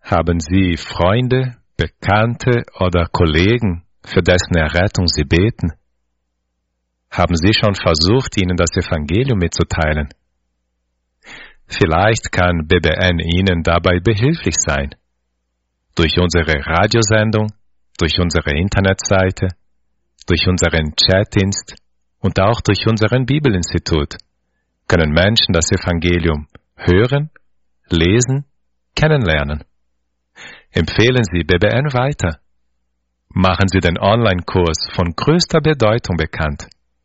Haben Sie Freunde, Bekannte oder Kollegen, für dessen Errettung Sie beten? Haben Sie schon versucht, ihnen das Evangelium mitzuteilen? Vielleicht kann BBN Ihnen dabei behilflich sein. Durch unsere Radiosendung, durch unsere Internetseite, durch unseren Chatdienst und auch durch unseren Bibelinstitut können Menschen das Evangelium hören, lesen, kennenlernen. Empfehlen Sie BBN weiter. Machen Sie den Online-Kurs von größter Bedeutung bekannt.